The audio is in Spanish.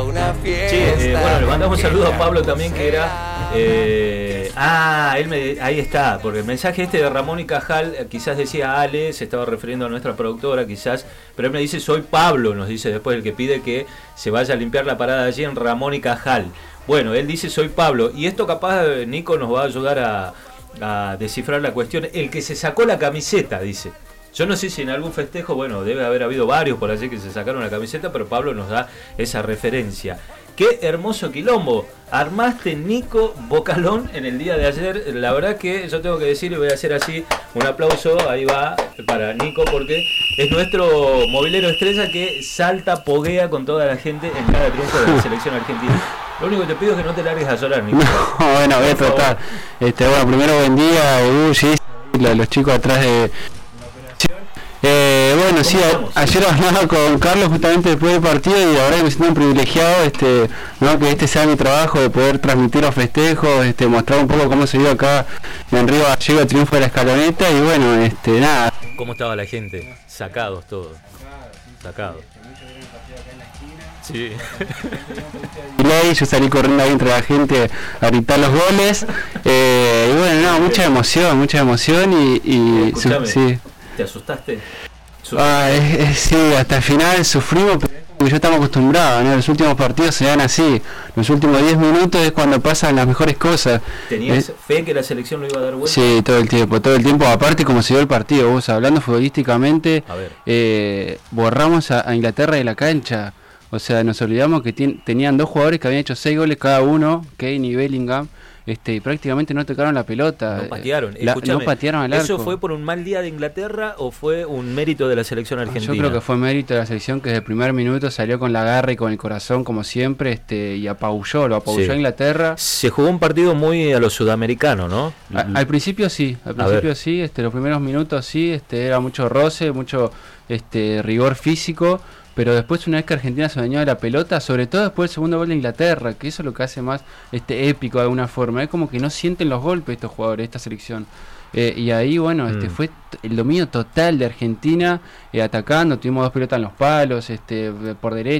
una fiesta. Sí, bueno, le mandamos un saludo a Pablo también, que era... ahí está, porque el mensaje de Ramón y Cajal, quizás decía Ale, se estaba refiriendo a nuestra productora, quizás, pero él me dice, soy Pablo, nos dice después el que pide que se vaya a limpiar la parada allí en Ramón y Cajal. Bueno, él dice, soy Pablo, y esto capaz Nico nos va a ayudar a descifrar la cuestión. El que se sacó la camiseta, dice. Yo no sé si en algún festejo, bueno, debe haber habido varios por allí que se sacaron la camiseta, pero Pablo nos da esa referencia. Qué hermoso quilombo armaste, Nico Bocalón, en el día de ayer. La verdad que yo tengo que decir, y voy a hacer así un aplauso, ahí va, para Nico, porque es nuestro movilero estrella que salta, poguea con toda la gente en cada triunfo de la selección argentina. Lo único que te pido es que no te largues a llorar, Nico. No, bueno, voy a tratar. Bueno, primero buen día, los chicos atrás de... bueno, sí, ayer hablaba con Carlos justamente después del partido y la verdad que me siento un privilegiado, ¿no? Que este sea mi trabajo de poder transmitir los festejos, mostrar un poco cómo se vio acá en Río Gallegos el triunfo de la Escaloneta y bueno, nada. ¿Cómo estaba la gente? Sacados todos. Sacados. Sí. Yo salí corriendo ahí entre la gente a gritar los goles y bueno, no, mucha emoción y sí. ¿Te asustaste? Sí, hasta el final sufrimos, porque ya estamos acostumbrados, ¿no? Los últimos partidos se dan así, los últimos 10 minutos es cuando pasan las mejores cosas. ¿Tenías fe que la selección lo iba a dar vuelta? Sí, todo el tiempo, aparte como se dio el partido, vos hablando futbolísticamente, borramos a Inglaterra de la cancha, o sea, nos olvidamos que tenían 2 jugadores que habían hecho 6 goles cada uno, Kane y Bellingham, y prácticamente no tocaron la pelota. No patearon. No patearon al arco. ¿Eso fue por un mal día de Inglaterra o fue un mérito de la selección argentina? Yo creo que fue mérito de la selección, que desde el primer minuto salió con la garra y con el corazón como siempre, y apabulló a Inglaterra. Se jugó un partido muy a lo sudamericano, ¿no? Al principio sí, los primeros minutos sí, era mucho roce, mucho rigor físico. Pero después, una vez que Argentina se bañó de la pelota, sobre todo después del segundo gol de Inglaterra, que eso es lo que hace más épico de alguna forma, es como que no sienten los golpes estos jugadores, esta selección. Y ahí, bueno, fue el dominio total de Argentina, atacando, tuvimos 2 pelotas en los palos, por derecha.